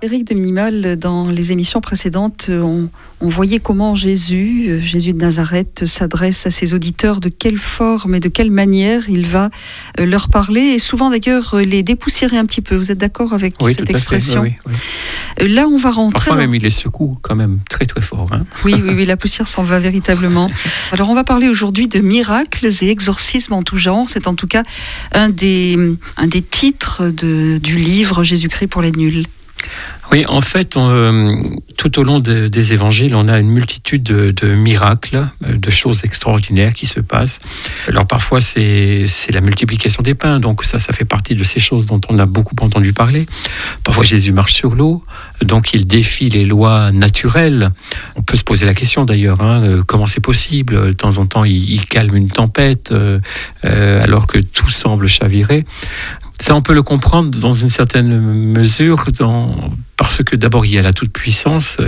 Éric de Minimal, dans les émissions précédentes, on voyait comment Jésus de Nazareth, s'adresse à ses auditeurs, de quelle forme et de quelle manière il va leur parler, et souvent d'ailleurs les dépoussiérer un petit peu. Vous êtes d'accord avec cette expression ? Oui. Là, on va rentrer... Parfois même, il les secoue quand même très très fort. Hein. Oui, la poussière s'en va véritablement. Alors, on va parler aujourd'hui de miracles et exorcismes en tout genre. C'est en tout cas un des titres du livre Jésus-Christ pour les nuls. Oui, en fait, tout au long des évangiles, on a une multitude de miracles, de choses extraordinaires qui se passent. Alors parfois, c'est la multiplication des pains, donc ça fait partie de ces choses dont on a beaucoup entendu parler. Parfois, Jésus marche sur l'eau, donc il défie les lois naturelles. On peut se poser la question d'ailleurs, comment c'est possible ? De temps en temps, il calme une tempête, alors que tout semble chavirer. Ça, on peut le comprendre dans une certaine mesure, parce que d'abord, il y a la toute-puissance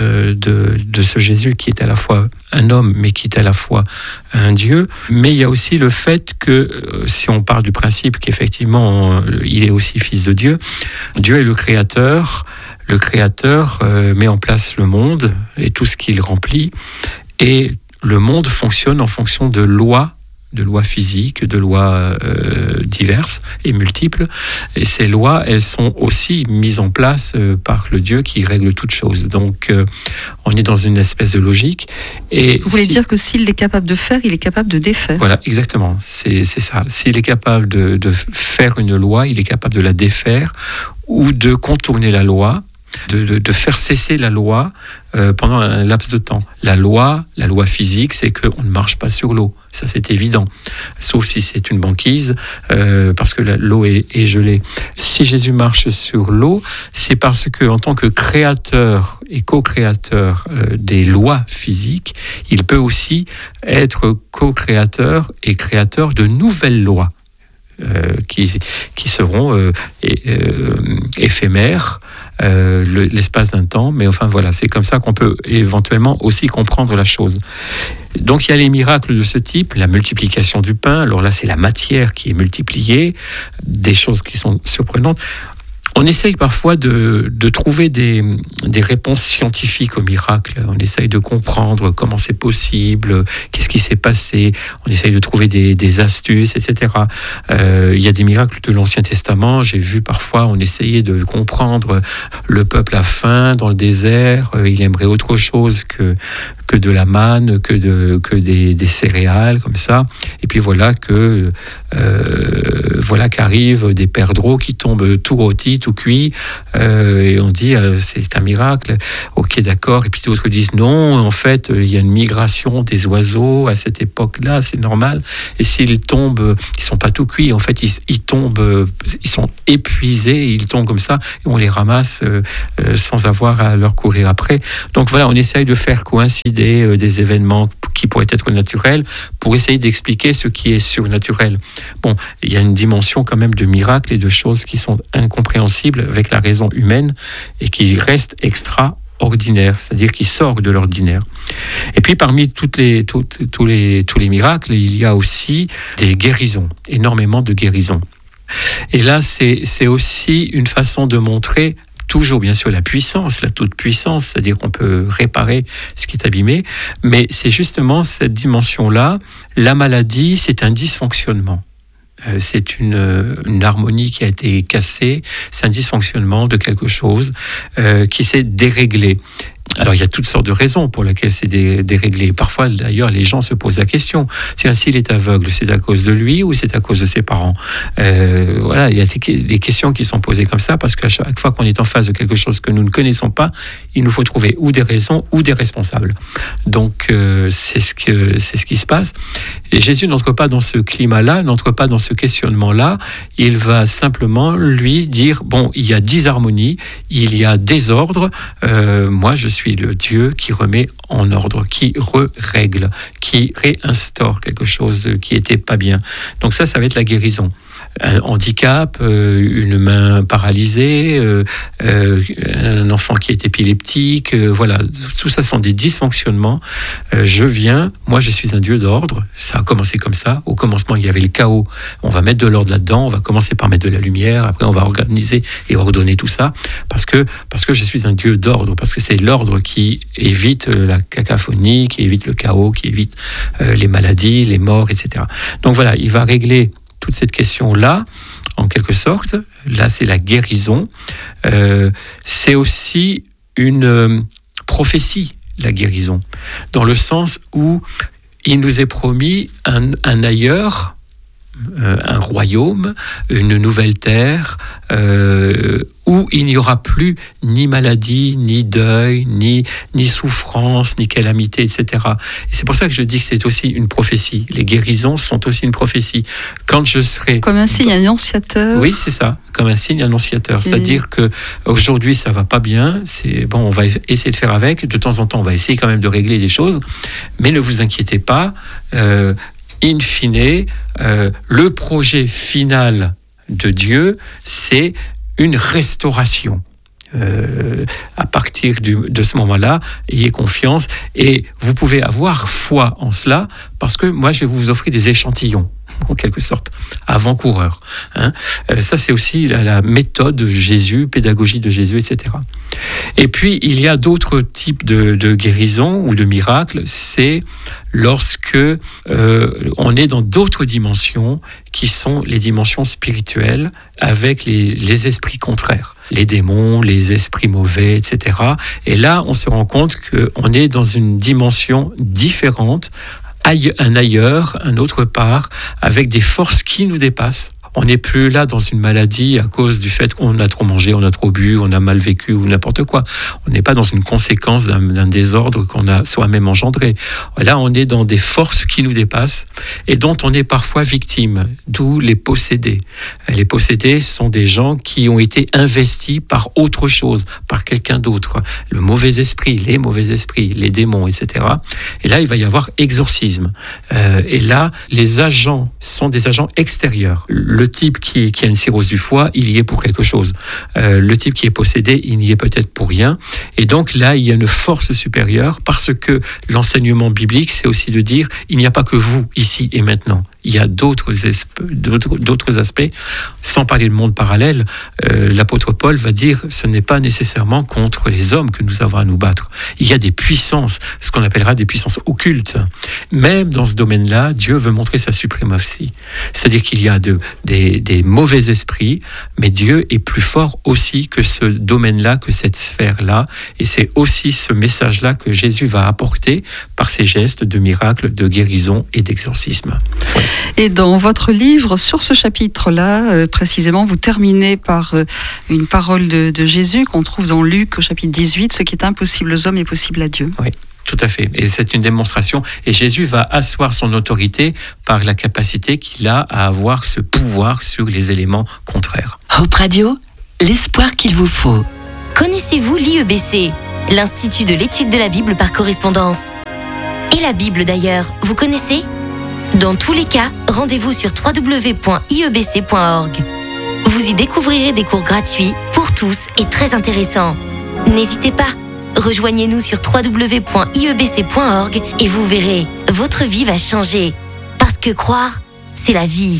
de ce Jésus qui est à la fois un homme, mais qui est à la fois un Dieu. Mais il y a aussi le fait que, si on part du principe qu'effectivement, il est aussi fils de Dieu, Dieu est le Créateur. Le Créateur met en place le monde et tout ce qu'il remplit. Et le monde fonctionne en fonction de lois physiques, de lois diverses et multiples. Et ces lois, elles sont aussi mises en place par le Dieu qui règle toutes choses. Donc, on est dans une espèce de logique. Et vous voulez dire que s'il est capable de faire, il est capable de défaire. Voilà, exactement. C'est ça. S'il est capable de faire une loi, il est capable de la défaire ou de contourner la loi, de faire cesser la loi pendant un laps de temps. La loi physique, c'est qu'on ne marche pas sur l'eau. Ça, c'est évident. Sauf si c'est une banquise, parce que l'eau est gelée. Si Jésus marche sur l'eau, c'est parce que, en tant que créateur et co-créateur des lois physiques, il peut aussi être co-créateur et créateur de nouvelles lois qui seront éphémères, l'espace d'un temps, mais enfin voilà, c'est comme ça qu'on peut éventuellement aussi comprendre la chose. Donc il y a les miracles de ce type, la multiplication du pain, alors là c'est la matière qui est multipliée, des choses qui sont surprenantes. On essaye parfois de trouver des réponses scientifiques aux miracles. On essaye de comprendre comment c'est possible, qu'est-ce qui s'est passé. On essaye de trouver des astuces, etc. Il y a des miracles de l'Ancien Testament. J'ai vu parfois, on essayait de comprendre le peuple a faim dans le désert. Il aimerait autre chose que de la manne, que des céréales, comme ça. Et puis voilà qu'arrivent des perdreaux qui tombent tout rôtis, tout cuits, et on dit c'est un miracle. Ok, d'accord. Et puis d'autres disent non, en fait, il y a une migration des oiseaux à cette époque-là, c'est normal. Et s'ils tombent, ils sont pas tout cuits. En fait, ils tombent, ils sont épuisés, ils tombent comme ça, et on les ramasse sans avoir à leur courir après. Donc voilà, on essaye de faire coïncider des événements qui pourraient être naturels pour essayer d'expliquer ce qui est surnaturel. Bon, il y a une dimension quand même de miracles et de choses qui sont incompréhensibles avec la raison humaine et qui restent extraordinaires, c'est-à-dire qui sortent de l'ordinaire. Et puis parmi tous les miracles, il y a aussi des guérisons, énormément de guérisons. Et là, c'est aussi une façon de montrer toujours, bien sûr, la puissance, la toute-puissance, c'est-à-dire qu'on peut réparer ce qui est abîmé, mais c'est justement cette dimension-là. La maladie, c'est un dysfonctionnement. C'est une harmonie qui a été cassée, c'est un dysfonctionnement de quelque chose qui s'est déréglé. Alors, il y a toutes sortes de raisons pour lesquelles c'est déréglé. Parfois, d'ailleurs, les gens se posent la question. Tiens, s'il est aveugle, c'est à cause de lui ou c'est à cause de ses parents ? Voilà, il y a des questions qui sont posées comme ça parce qu'à chaque fois qu'on est en face de quelque chose que nous ne connaissons pas, il nous faut trouver ou des raisons ou des responsables. Donc, c'est ce qui se passe. Et Jésus n'entre pas dans ce climat-là, n'entre pas dans ce questionnement-là. Il va simplement lui dire, bon, il y a disharmonie, il y a désordre. Moi, je suis le Dieu qui remet en ordre, qui règle, qui réinstaure quelque chose qui n'était pas bien. Donc ça va être la guérison. un handicap, une main paralysée, un enfant qui est épileptique, voilà, tout ça sont des dysfonctionnements. Moi je suis un Dieu d'ordre, ça a commencé comme ça. Au commencement il y avait le chaos, on va mettre de l'ordre là-dedans, on va commencer par mettre de la lumière, après on va organiser et ordonner tout ça, parce que je suis un Dieu d'ordre, parce que c'est l'ordre qui évite la cacophonie, qui évite le chaos, qui évite les maladies, les morts, etc. Donc voilà, il va régler toute cette question-là, en quelque sorte. Là, c'est la guérison. C'est aussi une prophétie, la guérison, dans le sens où il nous est promis un ailleurs, un royaume, une nouvelle terre, où il n'y aura plus ni maladie, ni deuil, ni souffrance, ni calamité, etc. Et c'est pour ça que je dis que c'est aussi une prophétie. Les guérisons sont aussi une prophétie. Quand je serai... Comme un signe annonciateur. Oui, c'est ça, comme un signe annonciateur. C'est-à-dire que aujourd'hui ça va pas bien, on va essayer de faire avec, de temps en temps on va essayer quand même de régler des choses, mais ne vous inquiétez pas, in fine, le projet final de Dieu, c'est une restauration. À partir de ce moment-là, ayez confiance et vous pouvez avoir foi en cela, parce que moi je vais vous offrir des échantillons, en quelque sorte, avant-coureurs. Ça c'est aussi la méthode de Jésus, pédagogie de Jésus, etc. Et puis il y a d'autres types de guérisons ou de miracles, c'est lorsque on est dans d'autres dimensions qui sont les dimensions spirituelles avec les esprits contraires, les démons, les esprits mauvais, etc. Et là, on se rend compte qu'on est dans une dimension différente, un ailleurs, un autre part, avec des forces qui nous dépassent. On n'est plus là dans une maladie à cause du fait qu'on a trop mangé, on a trop bu, on a mal vécu ou n'importe quoi. On n'est pas dans une conséquence d'un désordre qu'on a soi-même engendré. Là, on est dans des forces qui nous dépassent et dont on est parfois victime, d'où les possédés. Les possédés sont des gens qui ont été investis par autre chose, par quelqu'un d'autre. Le mauvais esprit, les démons, etc. Et là, il va y avoir exorcisme. Et là, les agents sont des agents extérieurs. Le type qui a une cirrhose du foie, il y est pour quelque chose. Le type qui est possédé, il n'y est peut-être pour rien. Et donc là, il y a une force supérieure, parce que l'enseignement biblique, c'est aussi de dire, il n'y a pas que vous, ici et maintenant. Il y a d'autres aspects, sans parler de monde parallèle. L'apôtre Paul va dire, ce n'est pas nécessairement contre les hommes que nous avons à nous battre. Il y a des puissances, ce qu'on appellera des puissances occultes. Même dans ce domaine-là, Dieu veut montrer sa suprématie. C'est-à-dire qu'il y a des mauvais esprits, mais Dieu est plus fort aussi que ce domaine-là, que cette sphère-là. Et c'est aussi ce message-là que Jésus va apporter par ses gestes de miracles, de guérison et d'exorcisme. Et dans votre livre, sur ce chapitre-là, précisément, vous terminez par une parole de Jésus qu'on trouve dans Luc au chapitre 18, « Ce qui est impossible aux hommes est possible à Dieu ». Oui. Tout à fait. Et c'est une démonstration. Et Jésus va asseoir son autorité par la capacité qu'il a à avoir ce pouvoir sur les éléments contraires. Hope Radio, l'espoir qu'il vous faut. Connaissez-vous l'IEBC, l'Institut de l'étude de la Bible par correspondance? Et la Bible d'ailleurs, vous connaissez? Dans tous les cas, rendez-vous sur www.iebc.org. Vous y découvrirez des cours gratuits pour tous et très intéressants. N'hésitez pas, rejoignez-nous sur www.iebc.org et vous verrez, votre vie va changer. Parce que croire, c'est la vie.